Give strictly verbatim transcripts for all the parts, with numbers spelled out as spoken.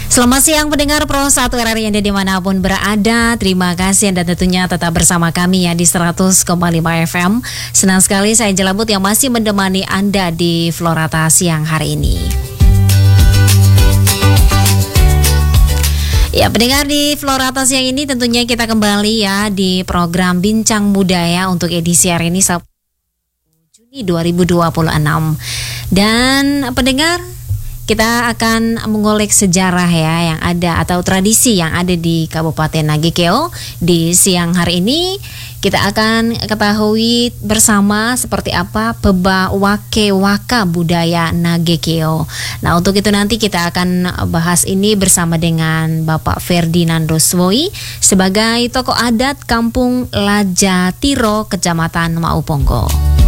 Selamat siang pendengar Pro satu R R I Anda dimanapun berada. Terima kasih Anda tentunya tetap bersama kami ya di seratus koma lima F M. Senang sekali saya Jelabut yang masih menemani Anda di Florata siang hari ini. Ya pendengar, di Florata siang ini tentunya kita kembali ya di program Bincang Budaya untuk edisi hari ini Sabtu Juni dua ribu dua puluh enam. Dan pendengar, kita akan mengulik sejarah ya yang ada atau tradisi yang ada di Kabupaten Nagekeo. Di siang hari ini kita akan ketahui bersama seperti apa Peba Wake Waka budaya Nagekeo. Nah, untuk itu nanti kita akan bahas ini bersama dengan Bapak Ferdinando Swoi sebagai tokoh adat Kampung Lajatiro, Kecamatan Mauponggo.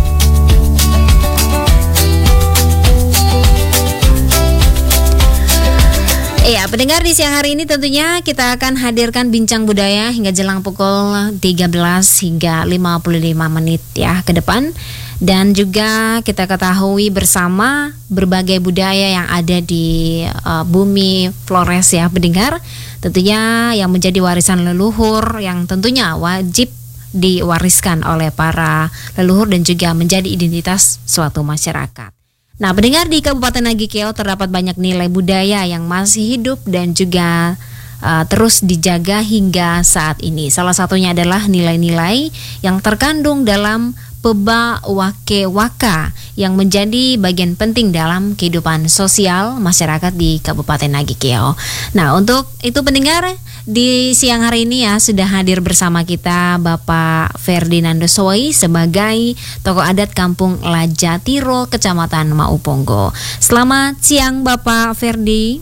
Iya, pendengar, di siang hari ini tentunya kita akan hadirkan bincang budaya hingga jelang pukul tiga belas hingga lima puluh lima menit ya ke depan. Dan juga kita ketahui bersama berbagai budaya yang ada di uh, bumi Flores ya pendengar. Tentunya yang menjadi warisan leluhur yang tentunya wajib diwariskan oleh para leluhur dan juga menjadi identitas suatu masyarakat. Nah, pendengar, di Kabupaten Nagekeo terdapat banyak nilai budaya yang masih hidup dan juga uh, terus dijaga hingga saat ini. Salah satunya adalah nilai-nilai yang terkandung dalam Peba Wake Waka yang menjadi bagian penting dalam kehidupan sosial masyarakat di Kabupaten Nagekeo. Nah, untuk itu pendengar, di siang hari ini ya sudah hadir bersama kita Bapak Ferdinando Swoi sebagai tokoh adat Kampung Lajatiro, Kecamatan Mauponggo. Selamat siang Bapak Ferdi.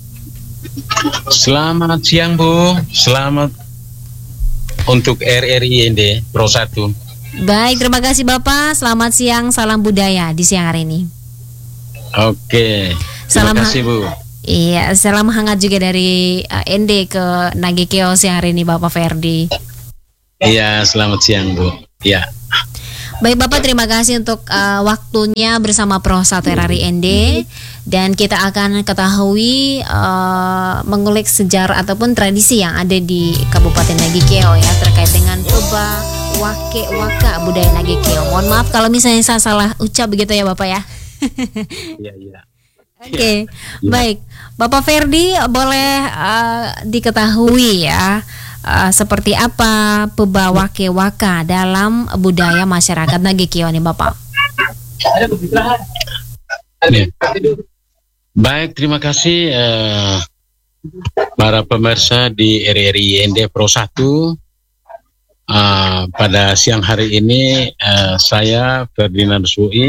Selamat siang Bu. Selamat untuk R R I N D Pro satu. Baik, terima kasih Bapak. Selamat siang, salam budaya di siang hari ini. Oke. Terima Salam kasih Bu. Iya, salam hangat juga dari uh, N D ke Nagekeo siang hari ini Bapak Ferdi. Iya, selamat siang Bu. Iya. Baik Bapak, terima kasih untuk uh, waktunya bersama Pro satu R R I N D. Dan kita akan ketahui uh, mengulik sejarah ataupun tradisi yang ada di Kabupaten Nagekeo ya terkait dengan Peba Wake Waka budaya Nagekeo. Mohon maaf kalau misalnya saya salah ucap begitu ya Bapak ya. Iya, iya. Oke, okay. Baik, Bapak Ferdi boleh uh, diketahui ya uh, seperti apa Peba Wake Waka dalam budaya masyarakat Nagekeo nih Bapak. Ya. Baik, terima kasih uh, para pemirsa di R R I N D Pro satu. Uh, pada siang hari ini uh, saya Ferdinando Swoi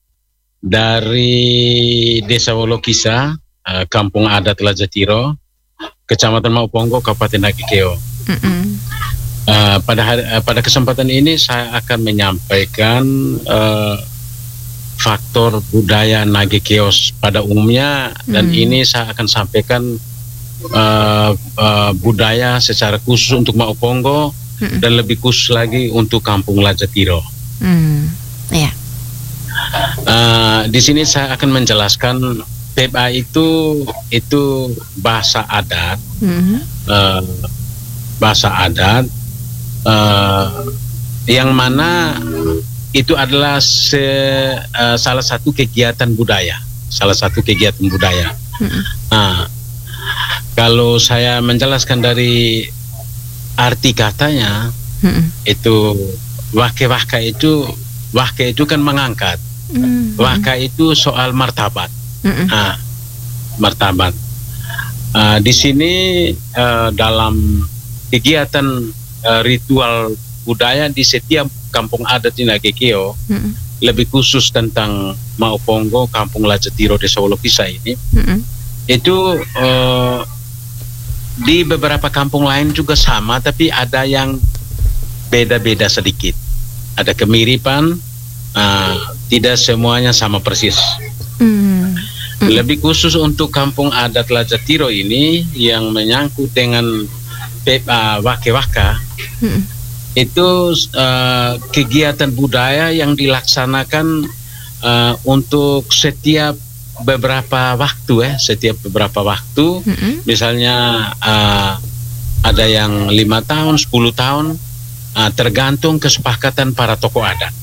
dari Desa Wolokisa, uh, Kampung Adat Lajatiro, Kecamatan Mauponggo, Kabupaten Nagekeo. Mm-hmm. Uh, pada hari, uh, pada kesempatan ini saya akan menyampaikan uh, faktor budaya Nagekeo pada umumnya, dan mm. ini saya akan sampaikan uh, uh, budaya secara khusus untuk Mauponggo mm. dan lebih khusus lagi untuk Kampung Lajatiro. Mm. Yeah. Uh, di sini saya akan menjelaskan Peba itu itu bahasa adat, mm-hmm. uh, bahasa adat uh, yang mana itu adalah se, uh, salah satu kegiatan budaya, salah satu kegiatan budaya. Mm-hmm. Nah, kalau saya menjelaskan dari arti katanya, mm-hmm. itu wake-waka itu wake itu kan mengangkat. Mm-hmm. Waka itu soal martabat. Mm-hmm. Nah, martabat. Uh, di sini uh, dalam kegiatan uh, ritual budaya di setiap kampung adat di Nagekeo, mm-hmm. lebih khusus tentang Mauponggo, Kampung Lajatiro, Desa Wolokisa ini, mm-hmm. itu uh, di beberapa kampung lain juga sama, tapi ada yang beda-beda sedikit, ada kemiripan, uh, tidak semuanya sama persis. Mm-hmm. Lebih khusus untuk Kampung Adat Lajatiro ini yang menyangkut dengan uh, wake-waka, mm-hmm. itu uh, kegiatan budaya yang dilaksanakan uh, untuk setiap beberapa waktu ya, setiap beberapa waktu, Mm-mm. misalnya uh, ada yang lima tahun, sepuluh tahun, uh, tergantung kesepakatan para tokoh adat.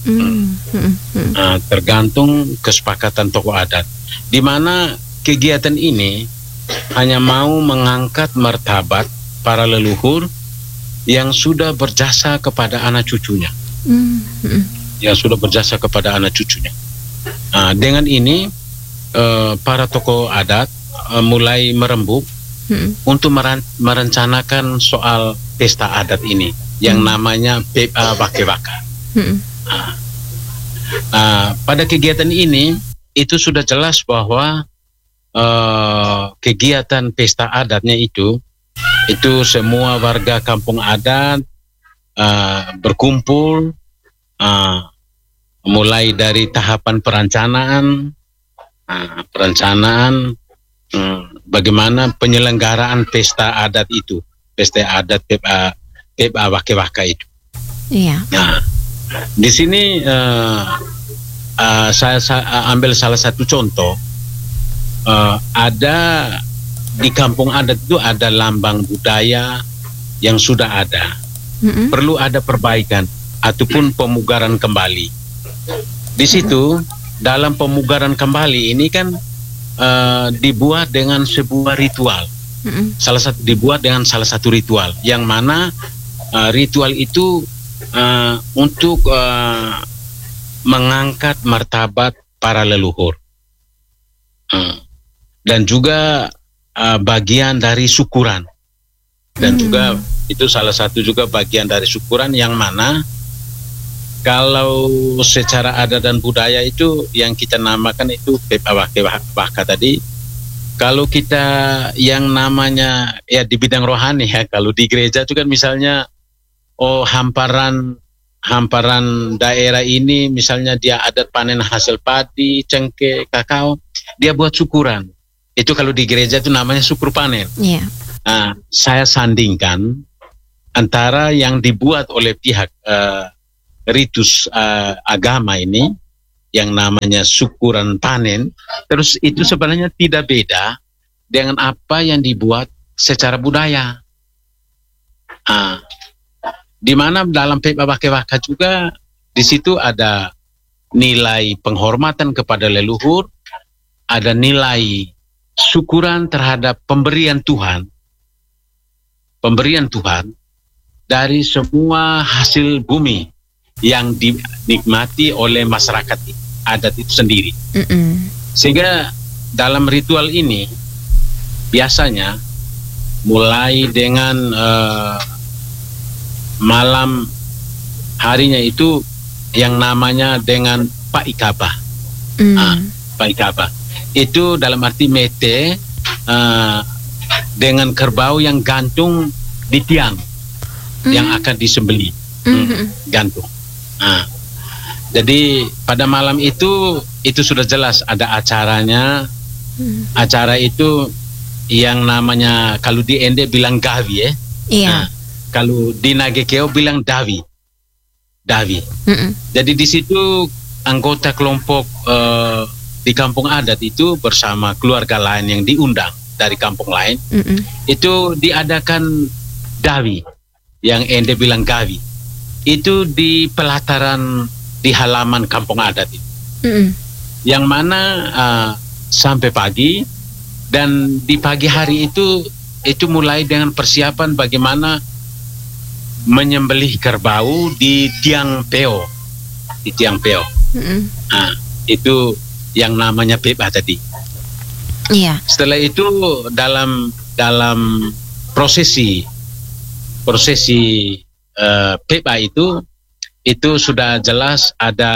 Mm-mm. Uh, tergantung kesepakatan tokoh adat, di mana kegiatan ini hanya mau mengangkat martabat para leluhur yang sudah berjasa kepada anak cucunya, Mm-mm. yang sudah berjasa kepada anak cucunya. Uh, dengan ini uh, para tokoh adat uh, mulai merembuk Mm-mm. untuk meran- merencanakan soal pesta adat ini yang Mm. namanya P A Wake Waka. Mm-mm. Uh, uh, pada kegiatan ini itu sudah jelas bahwa uh, kegiatan pesta adatnya itu itu semua warga kampung adat uh, berkumpul, uh, mulai dari tahapan perencanaan, uh, perencanaan uh, bagaimana penyelenggaraan pesta adat itu, pesta adat P A P A Wake Waka itu. Iya. Nah, di sini uh, uh, saya, saya ambil salah satu contoh. Uh, ada di kampung adat itu ada lambang budaya yang sudah ada, Mm-mm. perlu ada perbaikan ataupun pemugaran kembali. Di situ dalam pemugaran kembali ini kan uh, dibuat dengan sebuah ritual. Mm-mm. Salah satu dibuat dengan salah satu ritual yang mana uh, ritual itu uh, untuk uh, mengangkat martabat para leluhur. Uh, dan juga uh, bagian dari syukuran, dan Hmm. juga itu salah satu juga bagian dari syukuran yang mana kalau secara adat dan budaya itu yang kita namakan itu P A Wake Waka tadi. Kalau kita yang namanya ya di bidang rohani ya, kalau di gereja itu kan misalnya oh hamparan hamparan daerah ini misalnya dia adat panen hasil padi, cengkeh, kakao, dia buat syukuran. Itu kalau di gereja itu namanya syukur panen. Iya. Nah, saya sandingkan antara yang dibuat oleh pihak uh, ritus uh, agama ini yang namanya syukuran panen, terus itu sebenarnya tidak beda dengan apa yang dibuat secara budaya. Nah, di mana dalam P A Wake Waka juga di situ ada nilai penghormatan kepada leluhur, ada nilai syukuran terhadap pemberian Tuhan, pemberian Tuhan dari semua hasil bumi yang dinikmati oleh masyarakat adat itu sendiri. Mm-mm. Sehingga dalam ritual ini biasanya mulai dengan uh, malam harinya itu yang namanya dengan Pak Ikaba. Mm. Ah, Pak Ikaba itu dalam arti mete uh, dengan kerbau yang gantung di tiang Mm. yang akan disembeli. Mhm. Hmm, gantung. Nah, jadi pada malam itu itu sudah jelas ada acaranya. Mm. Acara itu yang namanya kalau di Ende bilang gawi ya. Iya. Nah, kalau di Nagekeo bilang dawi. Dawi. Mm-mm. Jadi di situ anggota kelompok uh, di kampung adat itu bersama keluarga lain yang diundang dari kampung lain, Mm-mm. itu diadakan dawi yang Ende bilang gawi. Itu di pelataran di halaman kampung adat itu. Mm-mm. Yang mana uh, sampai pagi, dan di pagi hari itu itu mulai dengan persiapan bagaimana menyembelih kerbau di tiang peo, di tiang peo. Mm-mm. Nah, itu yang namanya P A tadi. Iya. Setelah itu dalam dalam prosesi prosesi uh, P A itu itu sudah jelas ada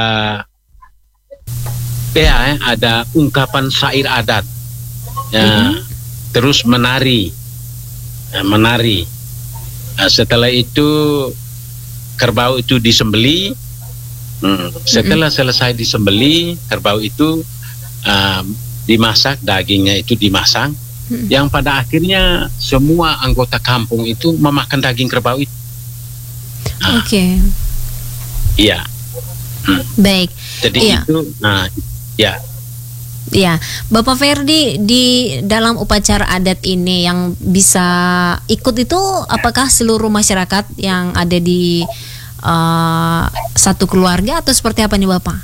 P A, ya, ada ungkapan syair adat, ya, Mhm. terus menari, ya, menari. Nah, setelah itu kerbau itu disembeli. Hmm, setelah selesai disembeli, kerbau itu uh, dimasak, dagingnya itu dimasak. Mhm. Yang pada akhirnya semua anggota kampung itu memakan daging kerbau itu. Nah, Oke. iya. Hmm. Baik. Jadi Iya. itu, nah, ya. Ya, Bapak Ferdi, di dalam upacara adat ini yang bisa ikut itu apakah seluruh masyarakat yang ada di uh, satu keluarga atau seperti apa nih Bapak?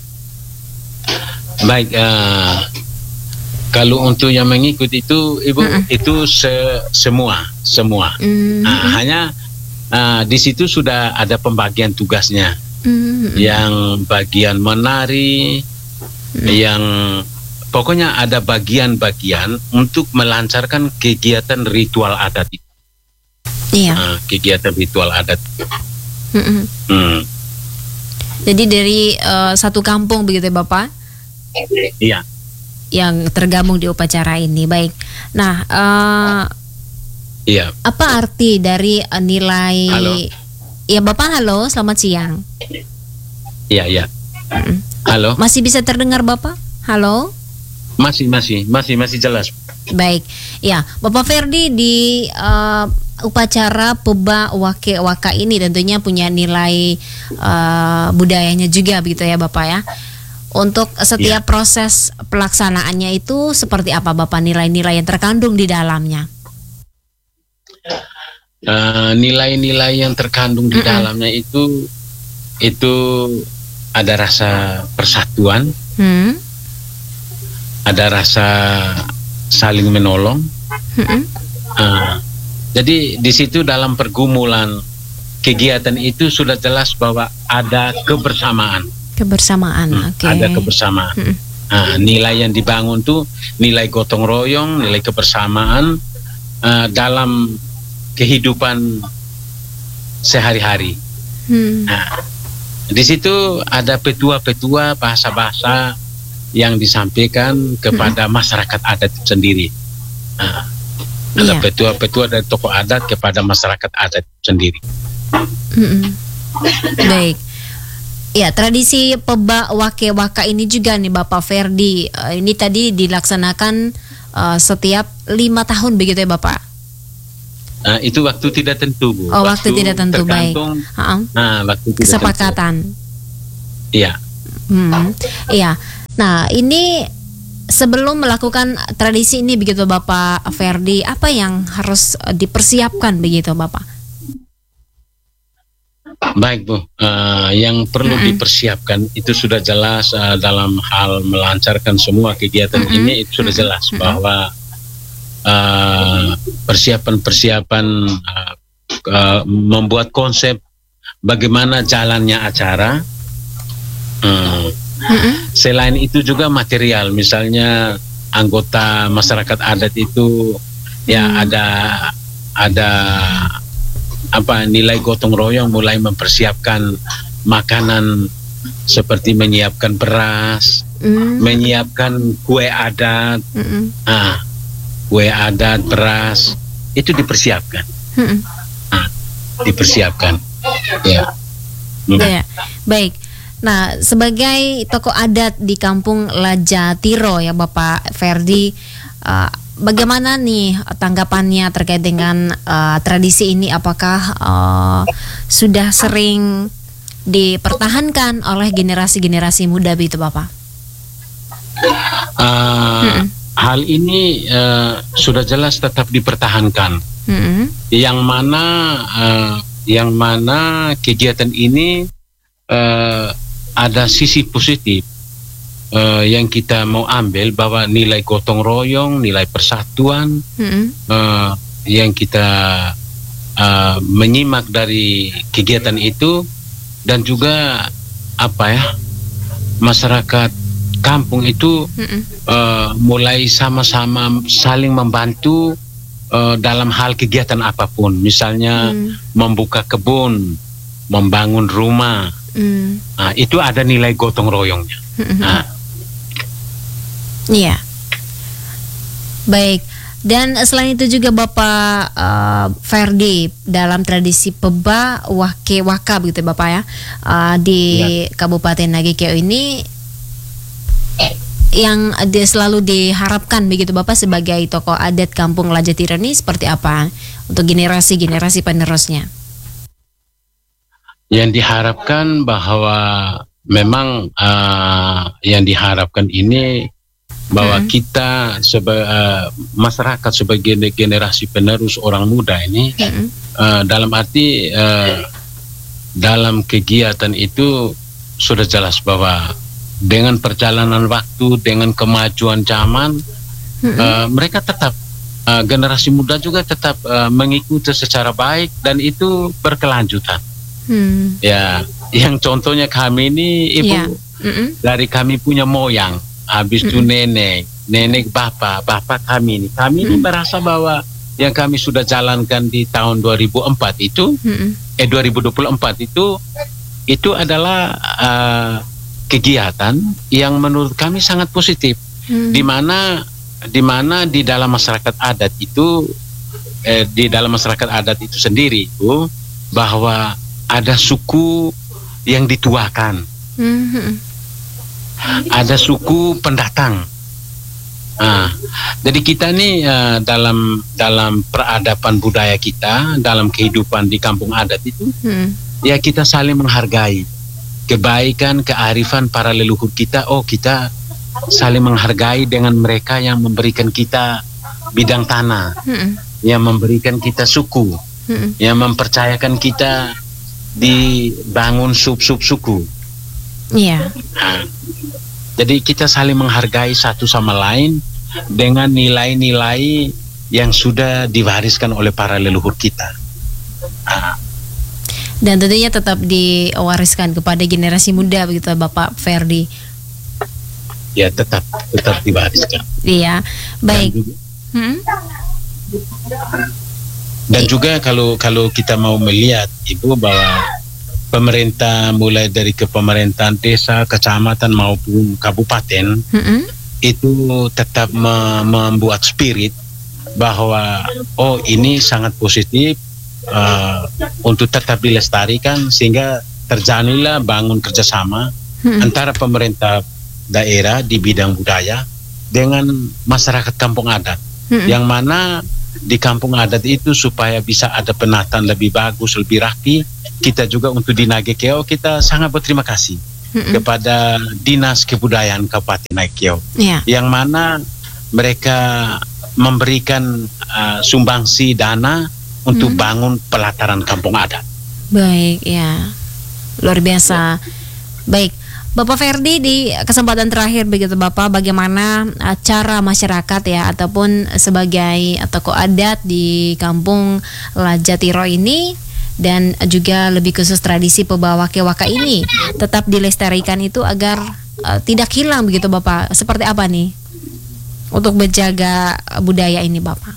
Baik, uh, kalau untuk yang mengikut itu Ibu, uh-uh. itu se- semua, semua. Uh-huh. Nah, hanya uh, di situ sudah ada pembagian tugasnya. Uh-huh. Yang bagian menari, uh-huh. yang pokoknya ada bagian-bagian untuk melancarkan kegiatan ritual adat itu. Iya. Uh, kegiatan ritual adat. Mm-hmm. Hmm. Jadi dari uh, satu kampung begitu ya Bapak? Iya. Yang tergabung di upacara ini. Baik. Nah, uh, iya. Apa arti dari uh, nilai? Halo. Ya Bapak, halo, selamat siang. Iya, iya. Mm-hmm. Halo. Masih bisa terdengar Bapak? Halo. Masih, masih, masih, masih jelas. Baik, ya, Bapak Ferdi di uh, upacara Peba Wake Waka ini tentunya punya nilai uh, budayanya juga, begitu ya, Bapak ya. Untuk setiap ya. Proses pelaksanaannya itu seperti apa, Bapak, nilai-nilai yang terkandung di dalamnya? Uh, nilai-nilai yang terkandung di mm-mm. dalamnya itu itu ada rasa persatuan. Hmm. Ada rasa saling menolong. Mm-hmm. Uh, jadi di situ dalam pergumulan kegiatan itu sudah jelas bahwa ada kebersamaan. Kebersamaan, hmm, oke. Okay. Ada kebersamaan. Mm-hmm. Uh, nilai yang dibangun tuh nilai gotong royong, nilai kebersamaan uh, dalam kehidupan sehari-hari. Hmm. Nah, di situ ada petua-petua, bahasa-bahasa yang disampaikan kepada hmm. masyarakat adat itu sendiri. Nah, ada yeah. petua-petua dari tokoh adat kepada masyarakat adat itu sendiri. Hmm. Baik. Ya, tradisi Peba Wake Waka ini juga nih Bapak Ferdi. Uh, ini tadi dilaksanakan uh, setiap lima tahun begitu ya Bapak? Uh, itu waktu tidak tentu, Bu. Oh, waktu, waktu tidak tentu, baik. Uh-uh. Nah, waktu tidak kesepakatan. Iya. Hmm. Iya. Nah, ini sebelum melakukan tradisi ini begitu Bapak Ferdi, apa yang harus dipersiapkan begitu Bapak? Baik Bu, uh, yang perlu mm-hmm. dipersiapkan itu sudah jelas uh, dalam hal melancarkan semua kegiatan mm-hmm. ini itu sudah jelas mm-hmm. bahwa uh, persiapan-persiapan uh, uh, membuat konsep bagaimana jalannya acara. Uh, Mm-hmm. Selain itu juga material, misalnya anggota masyarakat adat itu ya mm. ada ada apa nilai gotong royong mulai mempersiapkan makanan seperti menyiapkan beras, mm. menyiapkan kue adat, mm-mm. ah kue adat, beras itu dipersiapkan, mm-mm. ah, dipersiapkan, ya. Mm. Ya, baik. Nah, sebagai tokoh adat di Kampung Lajatiro ya Bapak Ferdi, uh, bagaimana nih tanggapannya terkait dengan uh, tradisi ini? Apakah uh, sudah sering dipertahankan oleh generasi-generasi muda begitu Bapak? Uh, hal ini uh, sudah jelas tetap dipertahankan. Mm-hmm. Yang mana uh, yang mana kegiatan ini uh, ada sisi positif uh, yang kita mau ambil bahwa nilai gotong royong, nilai persatuan mm-hmm. uh, yang kita uh, menyimak dari kegiatan itu, dan juga apa ya masyarakat kampung itu mm-hmm. uh, mulai sama-sama saling membantu uh, dalam hal kegiatan apapun, misalnya mm. membuka kebun, membangun rumah. Mm. Nah, itu ada nilai gotong royongnya. Mm-hmm. Nah. Iya. Baik. Dan selain itu juga Bapak uh, Ferdi, dalam tradisi Peba Wake Waka begitu Bapak ya, uh, di ya. Kabupaten Nagekeo ini yang di, selalu diharapkan begitu Bapak sebagai tokoh adat Kampung Lajatiro ini seperti apa untuk generasi-generasi penerusnya? Yang diharapkan bahwa memang uh, yang diharapkan ini bahwa Hmm. kita seba, uh, masyarakat sebagai generasi penerus orang muda ini, Hmm. uh, dalam arti uh, dalam kegiatan itu sudah jelas bahwa dengan perjalanan waktu, dengan kemajuan zaman, Hmm. uh, mereka tetap uh, generasi muda juga tetap uh, mengikuti secara baik dan itu berkelanjutan. Hmm. Ya, yang contohnya kami ini ibu Ya. Hmm. dari kami punya moyang, habis itu Mm-mm. nenek, nenek bapak, bapak kami ini, kami ini Mm-mm. merasa bahwa yang kami sudah jalankan di tahun dua ribu empat itu, Hmm. eh dua ribu dua puluh empat itu, itu adalah uh, kegiatan yang menurut kami sangat positif, Hmm. di mana di mana di dalam masyarakat adat itu, eh, di dalam masyarakat adat itu sendiri itu bahwa ada suku yang dituakan, Hmm. ada suku pendatang. Nah, jadi kita nih uh, dalam dalam peradaban budaya kita, dalam kehidupan di kampung adat itu, Hmm. ya kita saling menghargai kebaikan, kearifan para leluhur kita. Oh, kita saling menghargai dengan mereka yang memberikan kita bidang tanah, Hmm. yang memberikan kita suku, Hmm. yang mempercayakan kita dibangun sub-sub suku. Iya. Nah, jadi kita saling menghargai satu sama lain dengan nilai-nilai yang sudah diwariskan oleh para leluhur kita. Nah, Dan tentunya tetap diwariskan kepada generasi muda begitu Bapak Ferdi. ya tetap tetap diwariskan. Iya. Baik. Dan juga, Hmm. dan juga kalau kalau kita mau melihat Ibu bahwa pemerintah mulai dari kepemerintahan desa, kecamatan maupun kabupaten Hmm. itu tetap me- membuat spirit bahwa oh ini sangat positif uh, untuk tetap dilestarikan sehingga terjalinlah bangun kerjasama Hmm. antara pemerintah daerah di bidang budaya dengan masyarakat kampung adat, Hmm. yang mana di kampung adat itu supaya bisa ada penataan lebih bagus, lebih rapi. Kita juga untuk di Nagekeo kita sangat berterima kasih Hmm. kepada Dinas Kebudayaan Kabupaten Nagekeo, Iya. yang mana mereka memberikan uh, sumbangsi dana untuk Hmm. bangun pelataran kampung adat. Baik, ya. Luar biasa. Baik. Bapak Ferdi, di kesempatan terakhir begitu Bapak, bagaimana uh, cara masyarakat ya ataupun sebagai tokoh adat di kampung Lajatiro ini dan juga lebih khusus tradisi Pebawake-waka ini tetap dilestarikan itu agar uh, tidak hilang begitu Bapak. Seperti apa nih untuk menjaga budaya ini Bapak?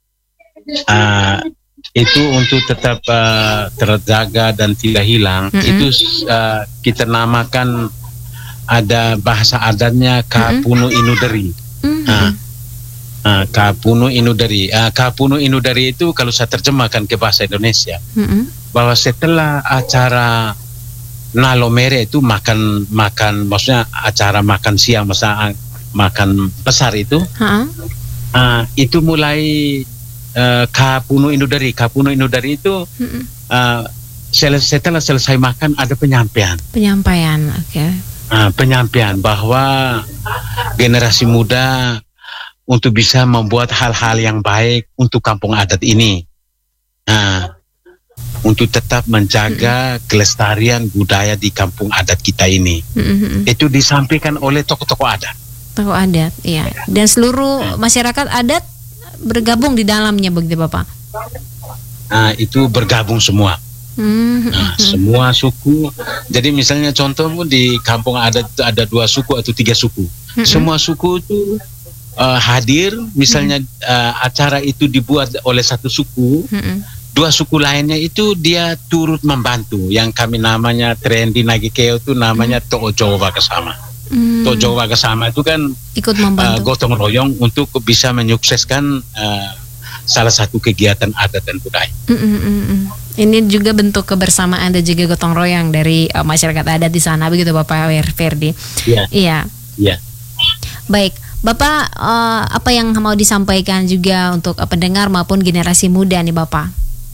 Uh, itu untuk tetap uh, terjaga dan tidak hilang, Mm-mm. itu uh, kita namakan, ada bahasa adatnya Kapunu Inudari. Mhm. Nah, uh, Kapunu Inudari. Uh, Kapunu Inudari itu kalau saya terjemahkan ke bahasa Indonesia, Mhm. bahwa setelah acara Nalomere itu makan makan maksudnya acara makan siang, masa makan besar itu, Ha-ha. uh, itu mulai uh, Kapunu Inudari. Kapunu Inudari itu Mhm. uh, sel- setelah selesai makan ada penyampaian. Penyampaian, oke. Uh, penyampaian bahwa generasi muda untuk bisa membuat hal-hal yang baik untuk kampung adat ini, nah, untuk tetap menjaga mm-hmm. kelestarian budaya di kampung adat kita ini, Mm-hmm. itu disampaikan oleh tokoh-tokoh adat. Tokoh adat, iya. Dan seluruh masyarakat adat bergabung di dalamnya begitu Bapak. Nah, itu bergabung semua. Mm-hmm. Nah, semua suku. Jadi misalnya contoh di kampung adat itu ada dua suku atau tiga suku. Mm-hmm. Semua suku itu uh, hadir. Misalnya uh, acara itu dibuat oleh satu suku, Mm-hmm. dua suku lainnya itu dia turut membantu. Yang kami namanya tren di Nagekeo itu namanya mm-hmm. To'o Wakasama. Mm-hmm. To'o Wakasama itu kan ikut uh, membantu. gotong royong untuk bisa menyukseskan uh, salah satu kegiatan adat dan budaya. Mm-mm-mm. Ini juga bentuk kebersamaan dan juga gotong royong dari uh, masyarakat adat di sana begitu Bapak Ferdi. Iya. Iya. Iya. Baik, Bapak uh, apa yang mau disampaikan juga untuk uh, pendengar maupun generasi muda nih Bapak?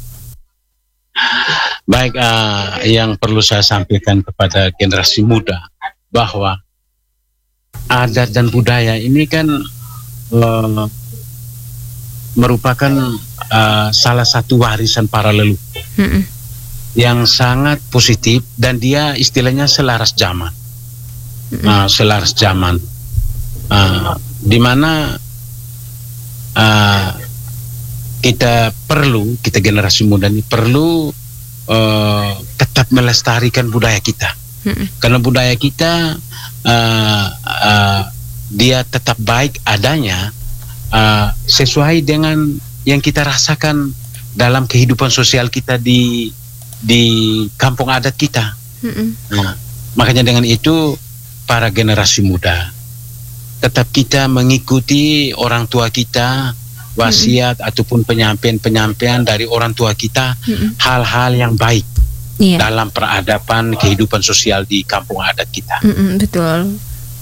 Baik, uh, yang perlu saya sampaikan kepada generasi muda bahwa adat dan budaya ini kan uh, merupakan uh, salah satu warisan para leluhur mm-mm. yang sangat positif dan dia istilahnya selaras zaman, uh, selaras zaman, uh, di mana uh, kita perlu, kita generasi muda ini perlu uh, tetap melestarikan budaya kita, mm-mm. karena budaya kita uh, uh, dia tetap baik adanya. Uh, sesuai dengan yang kita rasakan dalam kehidupan sosial kita di di kampung adat kita. Nah, makanya dengan itu para generasi muda tetap kita mengikuti orang tua kita, wasiat Mm-mm. ataupun penyampaian-penyampaian dari orang tua kita, Mm-mm. hal-hal yang baik yeah. dalam peradaban kehidupan sosial di kampung adat kita. Mm-mm, betul.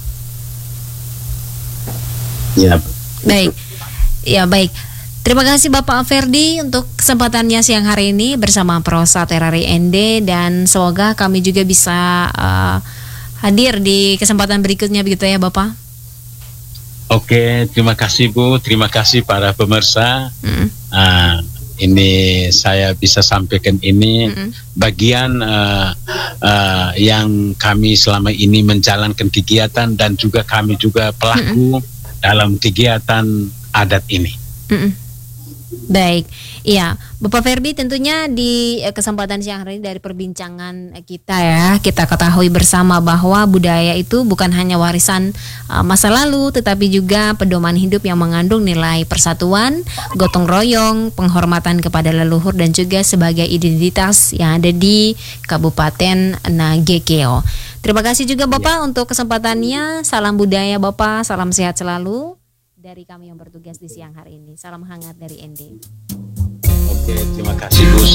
Ya. Baik, ya baik. Terima kasih Bapak Ferdi untuk kesempatannya siang hari ini bersama Prosa T R R I N D, dan semoga kami juga bisa uh, hadir di kesempatan berikutnya begitu ya Bapak. Oke, terima kasih Bu, terima kasih para pemirsa. Mm. Uh, ini saya bisa sampaikan ini mm-hmm. bagian uh, uh, yang kami selama ini menjalankan kegiatan dan juga kami juga pelaku mm-hmm. dalam kegiatan adat ini. Mm-mm. Baik, iya Bapak Ferdi, tentunya di kesempatan siang hari ini dari perbincangan kita ya, kita ketahui bersama bahwa budaya itu bukan hanya warisan uh, masa lalu, tetapi juga pedoman hidup yang mengandung nilai persatuan, gotong royong, penghormatan kepada leluhur, dan juga sebagai identitas yang ada di Kabupaten Nagekeo. Terima kasih juga Bapak ya. Untuk kesempatannya. Salam budaya Bapak, salam sehat selalu dari kami yang bertugas di siang hari ini. Salam hangat dari N D. Oke, terima kasih Bu.